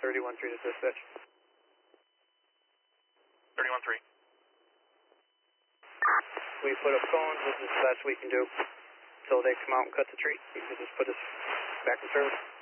31-3 to dispatch. 31-3. We put up cones, this is the best we can do. Until they come out and cut the tree, you can just put us back in service.